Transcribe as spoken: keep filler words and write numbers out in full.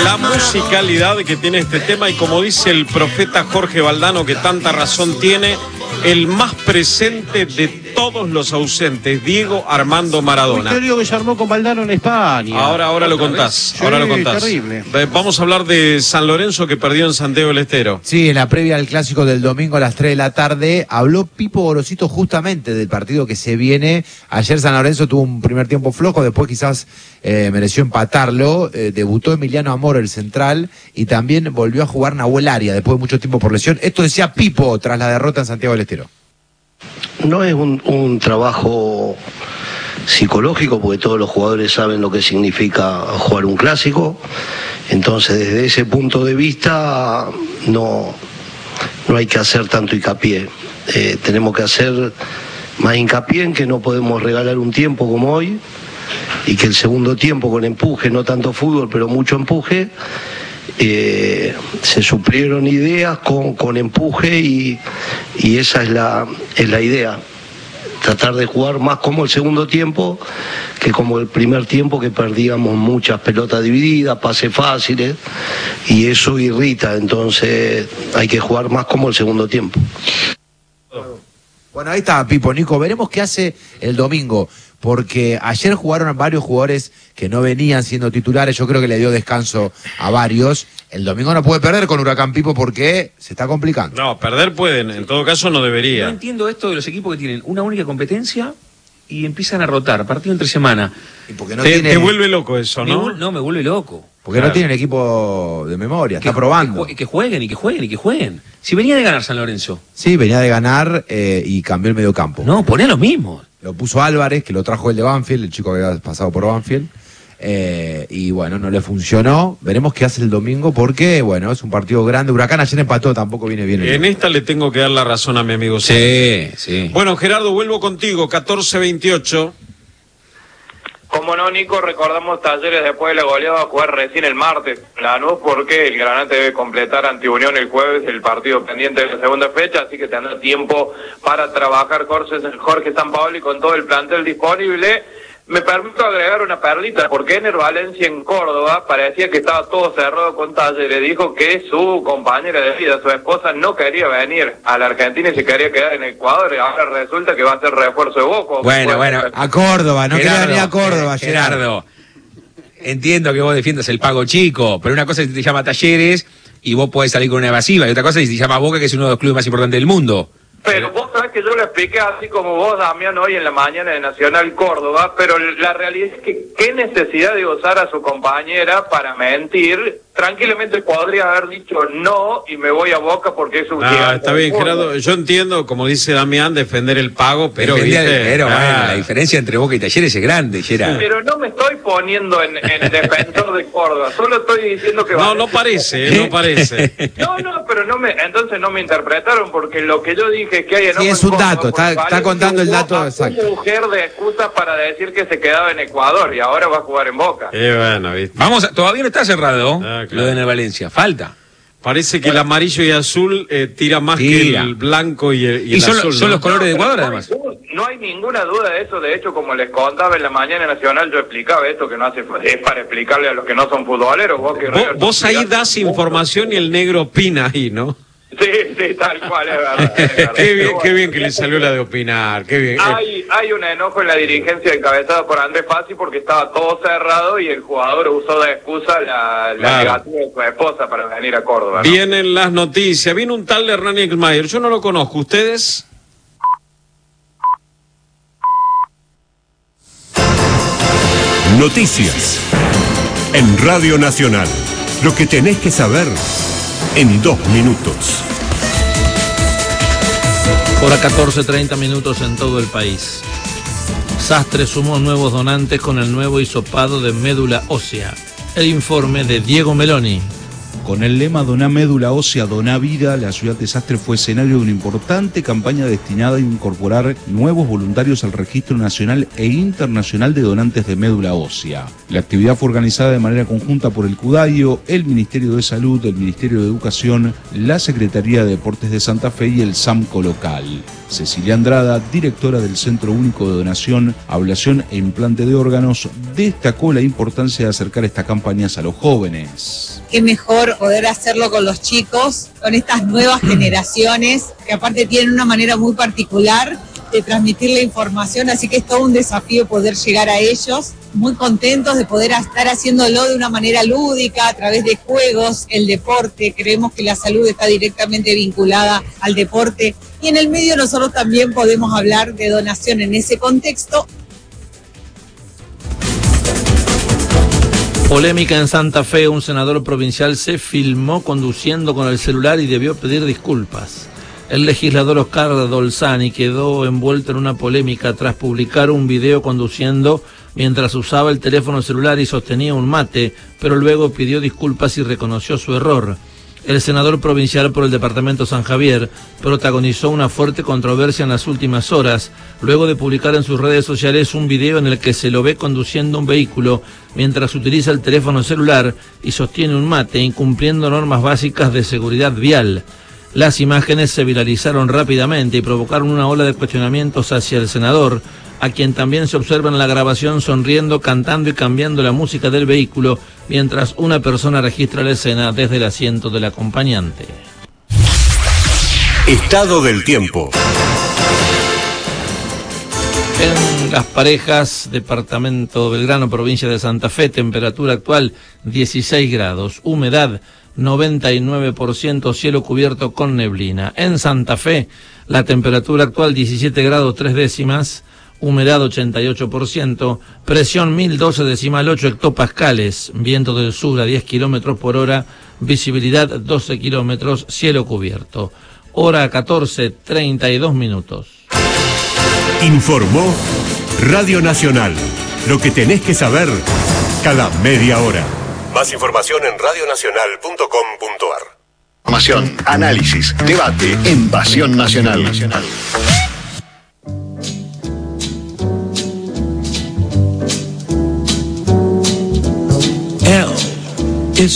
la musicalidad que tiene este tema y como dice el profeta Jorge Valdano, que tanta razón tiene, el más presente de todos los ausentes, Diego Armando Maradona. Misterio que se armó con Valdano en España. Ahora, ahora lo contás, Sí, ahora lo contás. terrible. Vamos a hablar de San Lorenzo que perdió en Santiago del Estero. Sí, en la previa del clásico del domingo a las tres de la tarde, habló Pipo Gorosito justamente del partido que se viene. Ayer San Lorenzo tuvo un primer tiempo flojo, después quizás eh, mereció empatarlo. Eh, debutó Emiliano Amor, el central, y también volvió a jugar Nahuel Aria después de mucho tiempo por lesión. Esto decía Pipo tras la derrota en Santiago del Estero. No es un, un trabajo psicológico porque todos los jugadores saben lo que significa jugar un clásico, entonces desde ese punto de vista no, no hay que hacer tanto hincapié, eh, tenemos que hacer más hincapié en que no podemos regalar un tiempo como hoy y que el segundo tiempo con empuje, no tanto fútbol pero mucho empuje, Eh, se suplieron ideas con, con empuje y, y esa es la, es la idea, tratar de jugar más como el segundo tiempo que como el primer tiempo, que perdíamos muchas pelotas divididas, pases fáciles y eso irrita, entonces hay que jugar más como el segundo tiempo. Bueno, ahí está Pipo. Nico, veremos qué hace el domingo, porque ayer jugaron varios jugadores que no venían siendo titulares, yo creo que le dio descanso a varios. El domingo no puede perder con Huracán, Pipo, porque se está complicando. No, perder pueden, en todo caso no debería. No entiendo esto de los equipos que tienen una única competencia y empiezan a rotar, partido entre semana. Y porque no te, tiene... te vuelve loco eso, ¿no? Me, no, me vuelve loco. Porque claro, no tienen equipo de memoria, que, está probando. Que, que jueguen y que jueguen y que jueguen. Si venía de ganar San Lorenzo. Sí, venía de ganar eh, y cambió el medio campo. No, poné lo mismo. Lo puso Álvarez, que lo trajo el de Banfield, el chico que había pasado por Banfield. Eh, y bueno, no le funcionó. Veremos qué hace el domingo porque, bueno, es un partido grande. Huracán ayer empató, tampoco viene bien. En esta le tengo que dar la razón a mi amigo. Sí, sí. Bueno, Gerardo, vuelvo contigo, catorce veintiocho. Como no, Nico, recordamos Talleres después de la goleada a jugar recién el martes Lanús, porque el Granate debe completar ante Unión el jueves el partido pendiente de la segunda fecha, así que tendrá tiempo para trabajar Jorge, Jorge Sampaoli con todo el plantel disponible. Me permito agregar una perlita, porque Ener Valencia en Córdoba parecía que estaba todo cerrado con Talleres. Dijo que su compañera de vida, su esposa, no quería venir a la Argentina y se quería quedar en Ecuador. Y ahora resulta que va a ser refuerzo de Boca. Bueno, bueno. A Córdoba, no quería venir a Córdoba, Gerardo. Gerardo. Entiendo que vos defiendas el pago chico, pero una cosa es que te llama Talleres y vos podés salir con una evasiva, y otra cosa es que te llama Boca, que es uno de los clubes más importantes del mundo. Pero vos sabés que yo lo expliqué así como vos, Damián, hoy en la mañana de Nacional Córdoba, pero la realidad es que qué necesidad de gozar a su compañera para mentir. Tranquilamente podría haber dicho no y me voy a Boca porque es un Ah, gigante está bien, del fútbol. Gerardo. Yo entiendo, como dice Damián, defender el pago, pero Defender ¿viste? el- pero, Ah. bueno, la diferencia entre Boca y Talleres es grande, Gerardo. Pero no me estoy poniendo en, en defensor de Córdoba, solo estoy diciendo que... No, Valencia- no parece, eh, no parece. No, no, pero no me, entonces no me interpretaron, porque lo que yo dije es que hay enojo Sí, es en un Córdoba dato, por está- Valencia, está contando el hubo dato a exacto. una mujer de excusas para decir que se quedaba en Ecuador y ahora va a jugar en Boca. Eh, bueno, ¿viste? Vamos, a- todavía no está cerrado Ah, claro. lo de Ener Valencia, falta. Parece que el amarillo y azul eh, tira más Tira. que el blanco y el, y Y el son, azul. son ¿no? los colores de No, pero Ecuador, no además. hay duda- No hay ninguna duda de eso, de hecho, como les contaba en la mañana nacional, yo explicaba esto, que no hace es para explicarle a los que no son futboleros. Vos, que Vos, River vos son ahí gigantes. das información y el negro opina ahí, ¿no? Sí, sí, tal cual, es verdad. Es verdad. Qué bien, Pero qué bueno, bien que le salió la de opinar, qué bien. Eh, Hay, hay un enojo en la dirigencia encabezada por Andrés Fassi porque estaba todo cerrado y el jugador usó de excusa la, la Claro. negativa de su esposa para venir a Córdoba, ¿no? Vienen las noticias. Viene un tal Hernán Eckmayer. Yo no lo conozco. ¿Ustedes? Noticias en Radio Nacional. Lo que tenés que saber en dos minutos. Hora catorce, treinta minutos en todo el país. Sastre sumó nuevos donantes con el nuevo hisopado de médula ósea. El informe de Diego Meloni. Con el lema Doná médula ósea, doná vida, la ciudad de Sastre fue escenario de una importante campaña destinada a incorporar nuevos voluntarios al registro nacional e internacional de donantes de médula ósea. La actividad fue organizada de manera conjunta por el CUDAIO, el Ministerio de Salud, el Ministerio de Educación, la Secretaría de Deportes de Santa Fe y el SAMCO local. Cecilia Andrada, directora del Centro Único de Donación, Ablación e Implante de Órganos, destacó la importancia de acercar estas campañas a los jóvenes. qué mejor poder hacerlo con los chicos, con estas nuevas generaciones, que aparte tienen una manera muy particular de transmitir la información, así que es todo un desafío poder llegar a ellos. Muy contentos de poder estar haciéndolo de una manera lúdica, a través de juegos, el deporte. Creemos que la salud está directamente vinculada al deporte y en el medio nosotros también podemos hablar de donación en ese contexto. Polémica en Santa Fe, un senador provincial se filmó conduciendo con el celular y debió pedir disculpas. El legislador Oscar Dolzani quedó envuelto en una polémica tras publicar un video conduciendo mientras usaba el teléfono celular y sostenía un mate, pero luego pidió disculpas y reconoció su error. El senador provincial por el departamento San Javier protagonizó una fuerte controversia en las últimas horas, luego de publicar en sus redes sociales un video en el que se lo ve conduciendo un vehículo mientras utiliza el teléfono celular y sostiene un mate, incumpliendo normas básicas de seguridad vial. Las imágenes se viralizaron rápidamente y provocaron una ola de cuestionamientos hacia el senador, a quien también se observa en la grabación sonriendo, cantando y cambiando la música del vehículo, mientras una persona registra la escena desde el asiento del acompañante. Estado del tiempo. En Las Parejas, departamento Belgrano, provincia de Santa Fe, temperatura actual dieciséis grados, humedad noventa y nueve por ciento, cielo cubierto con neblina. En Santa Fe, la temperatura actual diecisiete grados tres décimas, humedad ochenta y ocho por ciento, presión mil doce decimal ocho hectopascales, viento del sur a diez kilómetros por hora, visibilidad doce kilómetros, cielo cubierto. Hora catorce, treinta y dos minutos. Informó Radio Nacional. Lo que tenés que saber cada media hora. Más información en radio nacional punto com punto ar. Información, análisis, debate en Pasión Nacional.